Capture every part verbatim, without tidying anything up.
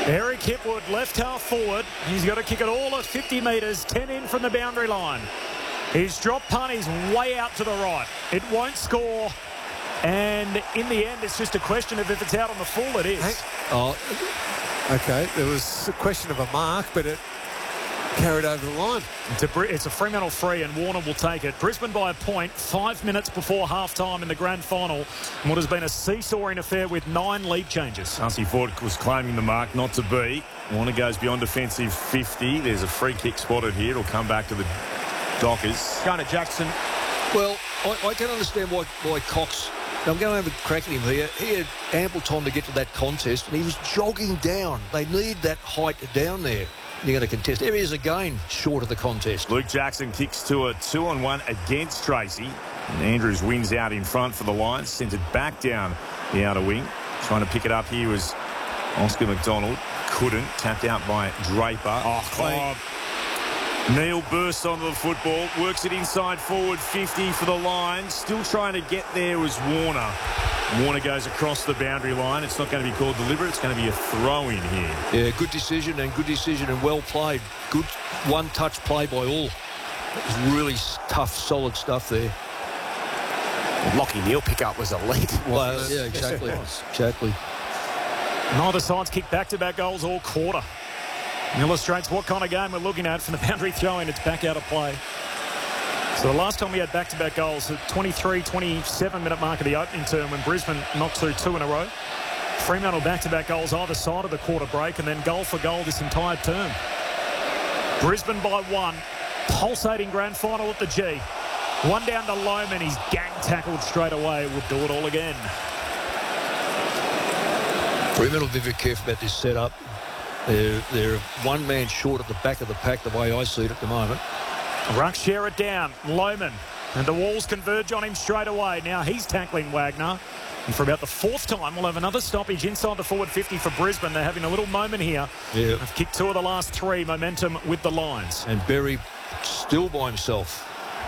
Eric Hipwood, left half forward. He's got to kick it all at fifty metres, ten in from the boundary line. His drop punt is way out to the right. It won't score. And in the end, it's just a question of if it's out on the full, it is. Hey. Oh, okay. There was a question of a mark, but it carried over the line. It's a, it's a Fremantle free, and Warner will take it. Brisbane by a point, five minutes before half-time in the grand final, in what has been a seesawing affair with nine lead changes. Darcy Ford was claiming the mark, not to be. Warner goes beyond defensive fifty. There's a free kick spotted here. It'll come back to the Dockers. Going to Jackson. Well, I, I can understand why, why Cox... I'm going to have a crack at him here. He had ample time to get to that contest, and he was jogging down. They need that height down there. You're going to contest. There he is again, short of the contest. Luke Jackson kicks to a two-on-one against Tracy. And Andrews wins out in front for the Lions. Sends it back down the outer wing. Trying to pick it up here was Oscar McDonald. Couldn't. Tapped out by Draper. Oh, clean. Neil bursts onto the football, works it inside forward fifty for the Lions. Still trying to get there was Warner. Warner goes across the boundary line. It's not going to be called deliberate. It's going to be a throw-in here. Yeah, good decision and good decision and well played. Good one-touch play by all. It was really tough, solid stuff there. Lockie Neal pick-up was elite. Well, yeah, exactly. exactly. Neither side's kicked back-to-back goals all quarter. Illustrates what kind of game we're looking at from the boundary throw-in. It's back out of play. So the last time we had back-to-back goals, the twenty-three twenty-seven minute mark of the opening term when Brisbane knocked through two in a row. Fremantle back-to-back goals either side of the quarter break, and then goal for goal this entire term. Brisbane by one. Pulsating grand final at the G. One down to Lohmann. He's gang tackled straight away. We'll do it all again. Fremantle will be very careful about this setup. They're, they're one man short at the back of the pack, the way I see it at the moment. Ruck share it down. Lohmann. And the Walls converge on him straight away. Now he's tackling Wagner. And for about the fourth time, we'll have another stoppage inside the forward fifty for Brisbane. They're having a little moment here. Yeah. They've kicked two of the last three. Momentum with the Lions. And Berry still by himself.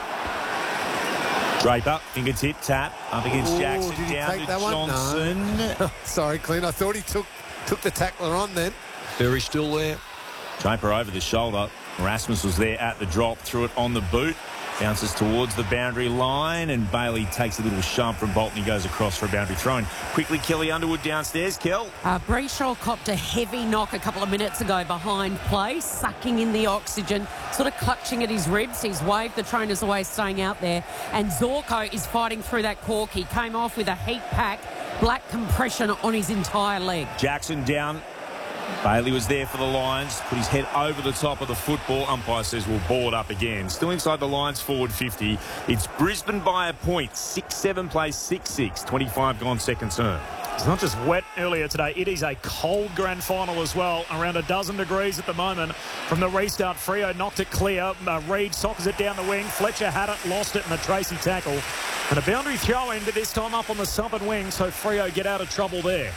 Draper, fingertip tap up against Ooh, Jackson. did he Down take to that one? Johnson. No. Sorry, Clint. I thought he took took the tackler on then. Berry still there. Draper over the shoulder. Erasmus was there at the drop, threw it on the boot. Bounces towards the boundary line, and Bailey takes a little shove from Bolton. He goes across for a boundary throw. And quickly, Kelly Underwood downstairs. Kel. Uh, Brayshaw copped a heavy knock a couple of minutes ago behind play, sucking in the oxygen, sort of clutching at his ribs. He's waved the trainers away, staying out there. And Zorko is fighting through that cork. He came off with a heat pack, black compression on his entire leg. Jackson down. Bailey was there for the Lions, put his head over the top of the football. Umpire says we'll ball it up again. Still inside the Lions forward fifty. It's Brisbane by a point. six seven plays six six. twenty-five gone second term. It's not just wet earlier today. It is a cold grand final as well. Around a dozen degrees at the moment from the restart. Freo knocked it clear. Uh, Reid sockers it down the wing. Fletcher had it, lost it in the Tracy tackle. And a boundary throw-in, but this time up on the southern wing, so Freo get out of trouble there.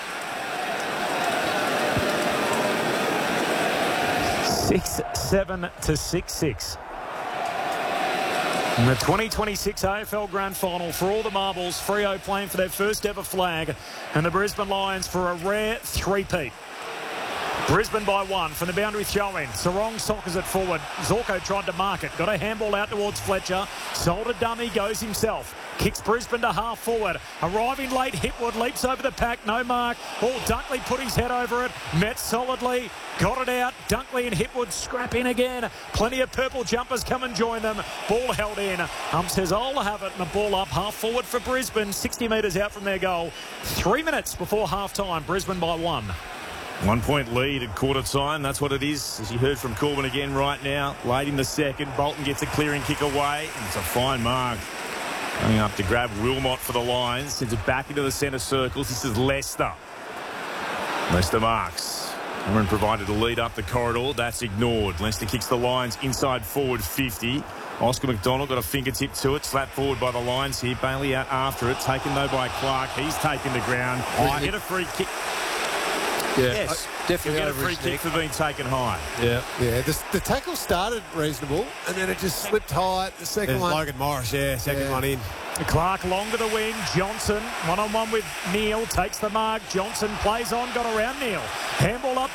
six seven to six six. In the twenty twenty-six A F L Grand Final, for all the marbles, Freo playing for their first ever flag, and the Brisbane Lions for a rare three-peat. Brisbane by one from the boundary throw-in. Sarong sockers it forward. Zorko tried to mark it. Got a handball out towards Fletcher. Sold a dummy, goes himself. Kicks Brisbane to half forward. Arriving late, Hipwood leaps over the pack. No mark. Ball, Dunkley put his head over it. Met solidly. Got it out. Dunkley and Hipwood scrap in again. Plenty of purple jumpers come and join them. Ball held in. Ump says, I'll have it. And the ball up half forward for Brisbane. sixty metres out from their goal. Three minutes before half-time. Brisbane by one. One point lead at quarter time. That's what it is, as you heard from Corbin again right now. Late in the second, Bolton gets a clearing kick away. And it's a fine mark. Coming up to grab Wilmot for the Lions. Sends it back into the centre circles. This is Leicester. Leicester marks. Cameron provided a lead up the corridor. That's ignored. Leicester kicks the Lions inside forward fifty. Oscar McDonald got a fingertip to it. Slapped forward by the Lions here. Bailey out after it. Taken though by Clark. He's taken the ground. Oh, get a free kick. Yeah, Yes, definitely He'll get a over free his kick neck. for being taken high. Yeah. Yeah, the, the tackle started reasonable, and then it just slipped high. The second There's one. Logan Morris, yeah, second Yeah. one in. Clark long to the wing. Johnson one-on-one with Neil. Takes the mark. Johnson plays on. Got around Neil. Handball up